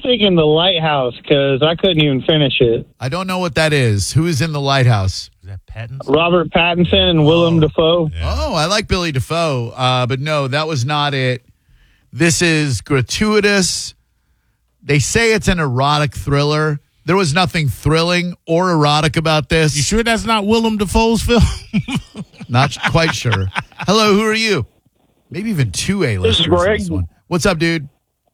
thinking The Lighthouse because I couldn't even finish it. I don't know what that is. Who is in The Lighthouse? Is that Pattinson? Robert Pattinson and Willem Dafoe. Yeah. Oh, I like Billy Dafoe. But no, that was not it. This is gratuitous. They say it's an erotic thriller. There was nothing thrilling or erotic about this. You sure that's not Willem Dafoe's film? Not quite sure. Hello, who are you? Maybe even two A-listers. This is Greg. in this one. What's up, dude?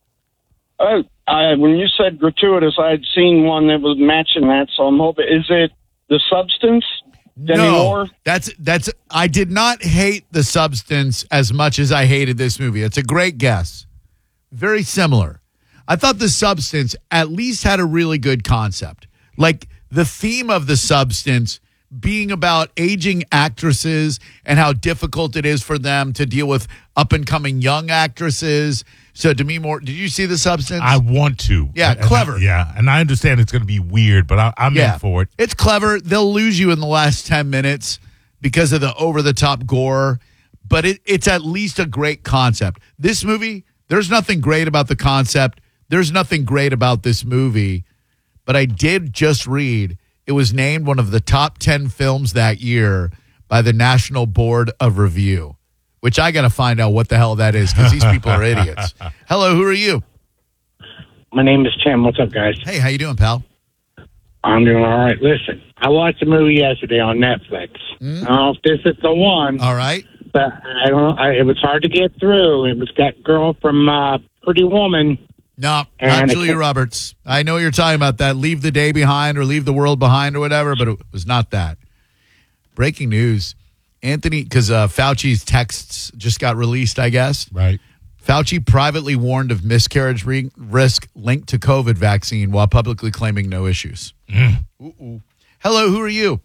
When you said gratuitous, I'd seen one that was matching that, so I'm hoping. Is it The Substance? Demi Moore? That's. I did not hate The Substance as much as I hated this movie. It's a great guess. Very similar. I thought The Substance at least had a really good concept. Like the theme of The Substance being about aging actresses and how difficult it is for them to deal with up-and-coming young actresses. So Demi Moore, did you see The Substance? I want to. Yeah, clever. And I understand it's going to be weird, but I'm in for it. It's clever. They'll lose you in the last 10 minutes because of the over-the-top gore, but it's at least a great concept. This movie, there's nothing great about the concept. There's nothing great about this movie, but I did just read it was named one of the top 10 films that year by the National Board of Review, which I got to find out what the hell that is because these people are idiots. Hello, who are you? My name is Tim. What's up, guys? Hey, how you doing, pal? I'm doing all right. Listen, I watched a movie yesterday on Netflix. I don't know if this is the one. All right. But I don't know. It was hard to get through. It was that girl from Pretty Woman. No, And not Julia Roberts. I know you're talking about that. Leave the Day Behind or Leave the World Behind or whatever, but it was not that. Breaking news. Anthony, because Fauci's texts just got released, I guess. Right. Fauci privately warned of miscarriage risk linked to COVID vaccine while publicly claiming no issues. Hello, who are you?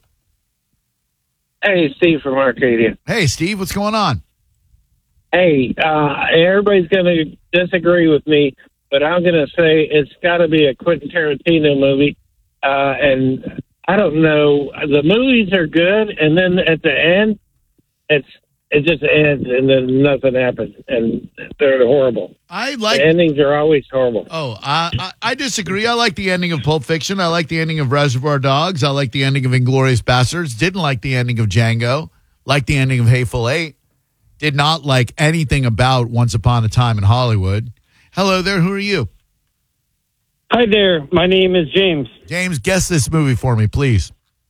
Hey, Steve from Arcadia. Hey, Steve, what's going on? Hey, everybody's going to disagree with me, but I'm going to say it's got to be a Quentin Tarantino movie. And I don't know. The movies are good, and then at the end, it just ends, and then nothing happens, and they're horrible. The endings are always horrible. Oh, I disagree. I like the ending of Pulp Fiction. I like the ending of Reservoir Dogs. I like the ending of Inglourious Basterds. Didn't like the ending of Django. Like the ending of Hateful Eight. Did not like anything about Once Upon a Time in Hollywood. Hello there. Who are you? Hi there. My name is James. James, guess this movie for me, please.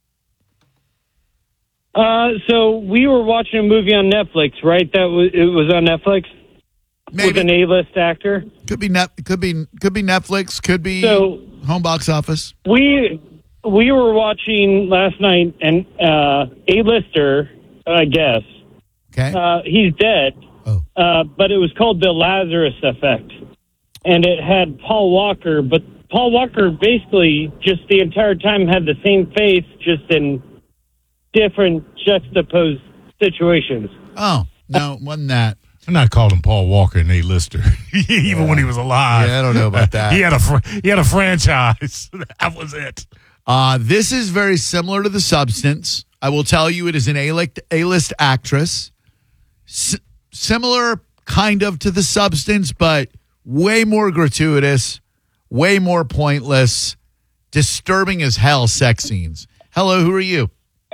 So we were watching a movie on Netflix, right? It was on Netflix. Maybe. With an A-list actor. Could be Netflix. Could be home box office. We were watching last night, and A-lister, I guess. Okay. He's dead. Oh. But it was called The Lazarus Effect, and it had Paul Walker. But Paul Walker basically just the entire time had the same face, just in different juxtaposed situations. Oh, no, wasn't that. I'm not calling Paul Walker an A-lister, even when he was alive. Yeah, I don't know about that. he had a franchise. That was it. This is very similar to The Substance. I will tell you it is an A-list actress. Similar kind of to The Substance, but way more gratuitous, way more pointless, disturbing as hell sex scenes. Hello, who are you?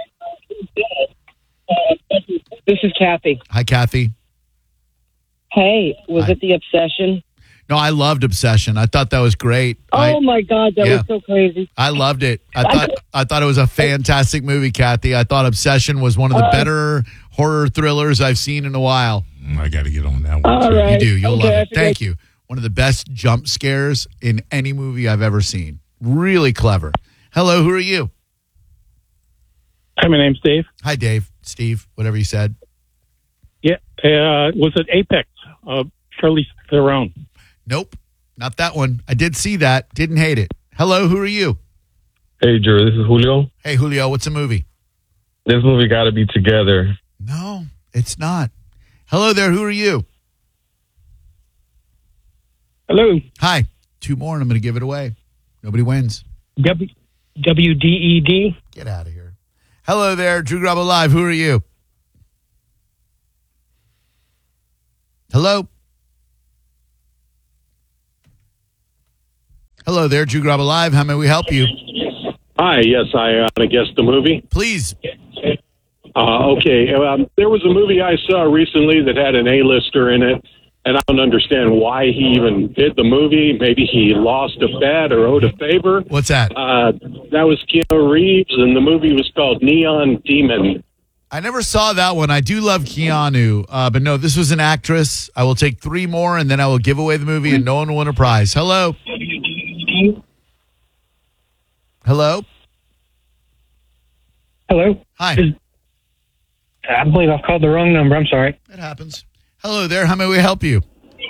This is Kathy. Hi, Kathy. Hey, was Hi. it The Obsession? No, I loved Obsession. I thought that was great. Oh my God, that was so crazy. I loved it. I thought it was a fantastic movie, Kathy. I thought Obsession was one of the better horror thrillers I've seen in a while. I got to get on that one. All too. right. You do. You'll Okay, love it. Thank you. One of the best jump scares in any movie I've ever seen. Really clever. Hello, who are you? Hi, my name's Dave. Hi, Dave. Steve, whatever you said. Yeah, was it Apex? Charlize Theron. Nope, not that one. I did see that. Didn't hate it. Hello, who are you? Hey, Drew, this is Julio. Hey, Julio, what's a movie? This movie got to be Together. No, it's not. Hello there, who are you? Hello. Hi. Two more and I'm going to give it away. Nobody wins. WDED. Get out of here. Hello there, Drew Grabo Live. Who are you? Hello? Hello there, Drew Garabo Live. How may we help you? Hi, yes, I guessed the movie. Please. Okay, there was a movie I saw recently that had an A-lister in it, and I don't understand why he even did the movie. Maybe he lost a bet or owed a favor. What's that? That was Keanu Reeves, and the movie was called Neon Demon. I never saw that one. I do love Keanu, but no, this was an actress. I will take 3 more, and then I will give away the movie, and no one will win a prize. Hello? Hello? Hello? Hi. I believe I've called the wrong number. I'm sorry. It happens. Hello there. How may we help you?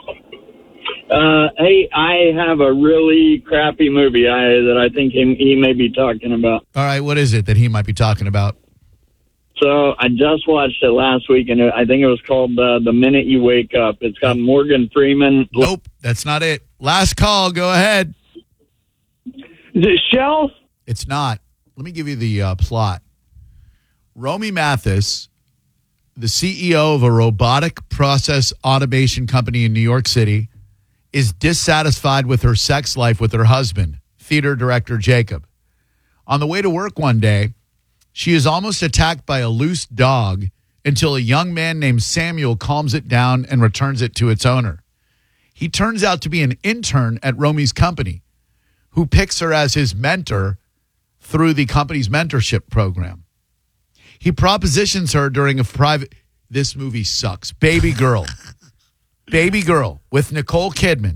Hey, I have a really crappy movie that I think he may be talking about. All right, what is it that he might be talking about? So I just watched it last week, and I think it was called The Minute You Wake Up. It's got Morgan Freeman. Nope, that's not it. Last call. Go ahead. Is it Shell? It's not. Let me give you the plot. Romy Mathis, the CEO of a robotic process automation company in New York City, is dissatisfied with her sex life with her husband, theater director Jacob. On the way to work one day, she is almost attacked by a loose dog until a young man named Samuel calms it down and returns it to its owner. He turns out to be an intern at Romy's company who picks her as his mentor through the company's mentorship program. He propositions her during a private... This movie sucks. Baby Girl. Baby Girl with Nicole Kidman.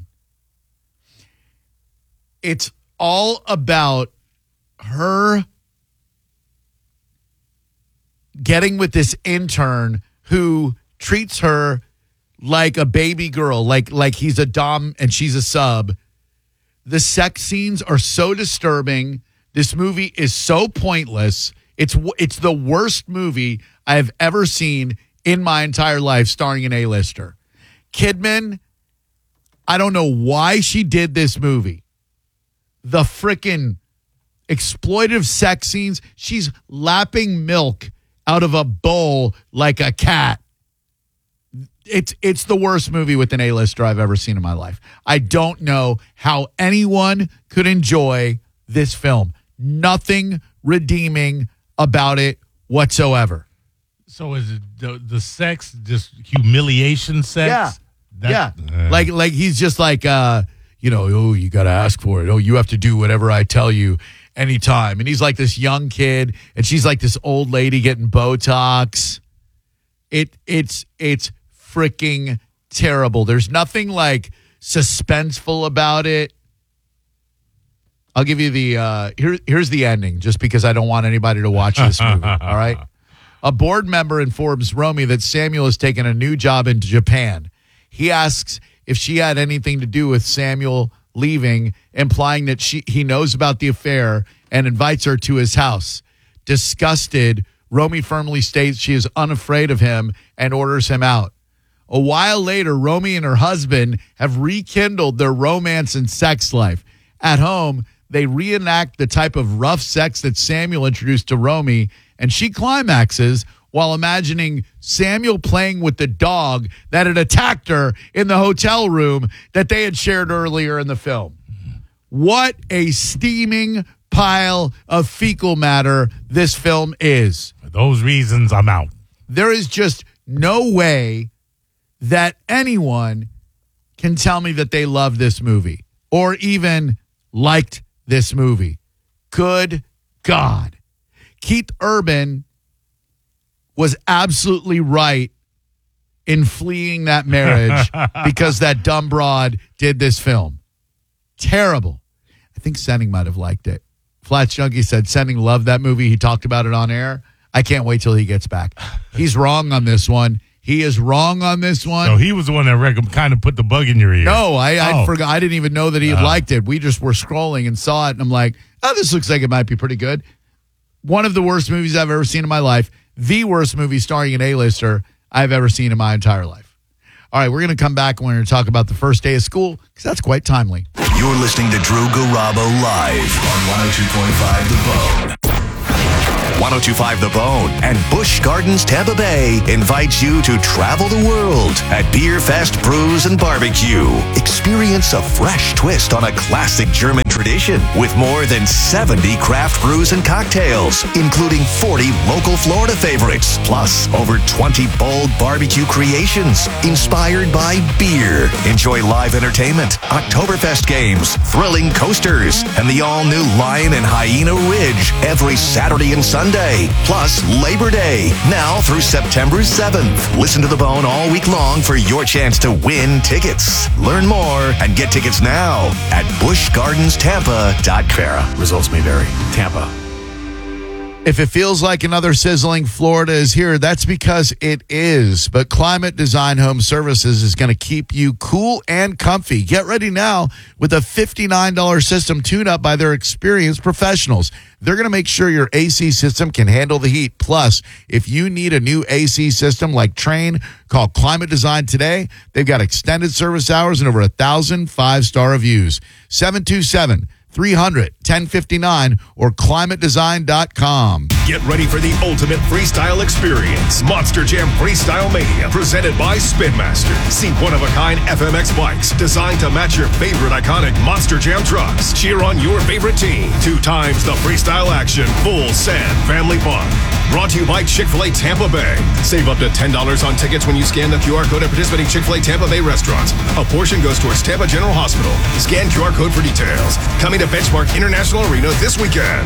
It's all about her getting with this intern who treats her like a baby girl, like he's a dom and she's a sub. The sex scenes are so disturbing. This movie is so pointless. It's the worst movie I have ever seen in my entire life, starring an A-lister. Kidman, I don't know why she did this movie. The frickin' exploitive sex scenes. She's lapping milk out of a bowl like a cat. It's the worst movie with an A-lister I've ever seen in my life. I don't know how anyone could enjoy this film. Nothing redeeming about it whatsoever. So is it the sex just humiliation sex? Yeah. Like he's just like, oh, you got to ask for it. Oh, you have to do whatever I tell you anytime. And he's like this young kid, and she's like this old lady getting Botox. It's freaking terrible. There's nothing like suspenseful about it. I'll give you the here's the ending, just because I don't want anybody to watch this movie. All right. A board member informs Romy that Samuel has taken a new job in Japan. He asks if she had anything to do with Samuel leaving, implying that he knows about the affair, and invites her to his house. Disgusted, Romy firmly states she is unafraid of him and orders him out. A while later, Romy and her husband have rekindled their romance and sex life. At home, they reenact the type of rough sex that Samuel introduced to Romy, and she climaxes while imagining Samuel playing with the dog that had attacked her in the hotel room that they had shared earlier in the film. What a steaming pile of fecal matter this film is. For those reasons, I'm out. There is just no way that anyone can tell me that they love this movie or even liked this movie. Good God. Keith Urban was absolutely right in fleeing that marriage because that dumb broad did this film. Terrible. I think Senning might have liked it. Flats Junkie said Senning loved that movie. He talked about it on air. I can't wait till he gets back. He's wrong on this one. He is wrong on this one. So he was the one that kind of put the bug in your ear. No, I forgot. I didn't even know that he had liked it. We just were scrolling and saw it, and I'm like, oh, this looks like it might be pretty good. One of the worst movies I've ever seen in my life. The worst movie starring an A-lister I've ever seen in my entire life. All right, we're going to come back and we're going to talk about the first day of school because that's quite timely. You're listening to Drew Garabo live on 102.5 The Bone. 102.5 The Bone and Busch Gardens Tampa Bay invites you to travel the world at Beer Fest Brews and Barbecue. Experience a fresh twist on a classic German tradition with more than 70 craft brews and cocktails, including 40 local Florida favorites, plus over 20 bold barbecue creations inspired by beer. Enjoy live entertainment, Oktoberfest games, thrilling coasters, and the all-new Lion and Hyena Ridge every Saturday and Sunday, plus Labor Day, now through September 7th. Listen to The Bone all week long for your chance to win tickets. Learn more and get tickets now at buschgardenstampa.com. Results may vary. Tampa. If it feels like another sizzling Florida is here, that's because it is. But Climate Design Home Services is going to keep you cool and comfy. Get ready now with a $59 system tune-up by their experienced professionals. They're going to make sure your AC system can handle the heat. Plus, if you need a new AC system like Trane, call Climate Design today. They've got extended service hours and over 1,000 five-star reviews. 727-300-1059 or climatedesign.com. Get ready for the ultimate freestyle experience. Monster Jam Freestyle Mania, presented by Spin Master. See one-of-a-kind FMX bikes designed to match your favorite iconic Monster Jam trucks. Cheer on your favorite team. 2 times the freestyle action. Full sand family fun. Brought to you by Chick-fil-A Tampa Bay. Save up to $10 on tickets when you scan the QR code at participating Chick-fil-A Tampa Bay restaurants. A portion goes towards Tampa General Hospital. Scan QR code for details. Coming to Benchmark International Arena this weekend.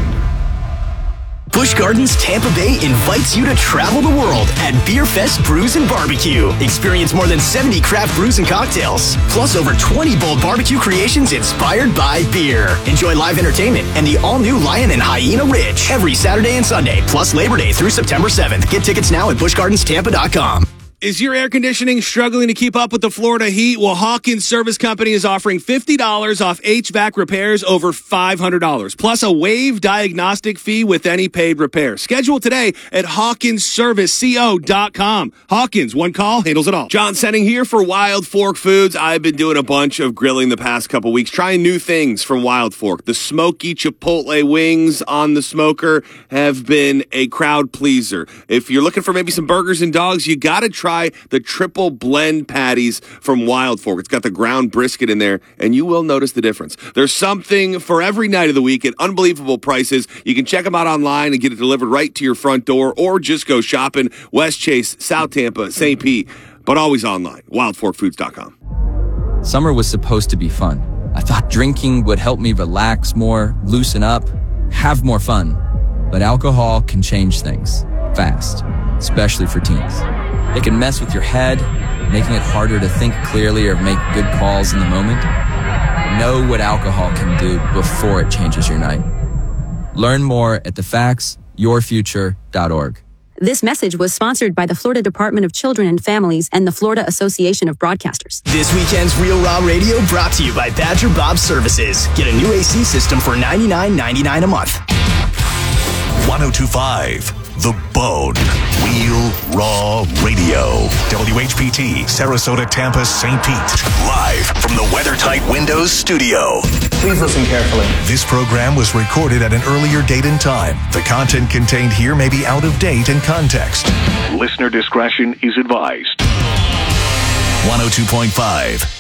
Busch Gardens Tampa Bay invites you to travel the world at Beer Fest Brews and Barbecue. Experience more than 70 craft brews and cocktails, plus over 20 bold barbecue creations inspired by beer. Enjoy live entertainment and the all-new Lion and Hyena Ridge every Saturday and Sunday, plus Labor Day through September 7th. Get tickets now at buschgardenstampa.com. Is your air conditioning struggling to keep up with the Florida heat? Well, Hawkins Service Company is offering $50 off HVAC repairs over $500, plus a waived diagnostic fee with any paid repair. Schedule today at HawkinsServiceCO.com. Hawkins, one call, handles it all. John Senning here for Wild Fork Foods. I've been doing a bunch of grilling the past couple weeks, trying new things from Wild Fork. The smoky Chipotle wings on the smoker have been a crowd pleaser. If you're looking for maybe some burgers and dogs, you got to try the triple blend patties from Wild Fork. It's got the ground brisket in there, and you will notice the difference. There's something for every night of the week at unbelievable prices. You can check them out online and get it delivered right to your front door, or just go shopping West Chase, South Tampa, St. Pete, but always online. WildForkFoods.com. Summer was supposed to be fun. I thought drinking would help me relax more, loosen up, have more fun. But alcohol can change things fast, especially for teens. It can mess with your head, making it harder to think clearly or make good calls in the moment. Know what alcohol can do before it changes your night. Learn more at thefactsyourfuture.org. This message was sponsored by the Florida Department of Children and Families and the Florida Association of Broadcasters. This weekend's Real Raw Radio brought to you by Badger Bob Services. Get a new AC system for $99.99 a month. 102.5 The Bone. Real Raw Radio. WHPT, Sarasota, Tampa, St. Pete. Live from the WeatherTight Windows studio. Please listen carefully. This program was recorded at an earlier date and time. The content contained here may be out of date and context. Listener discretion is advised. 102.5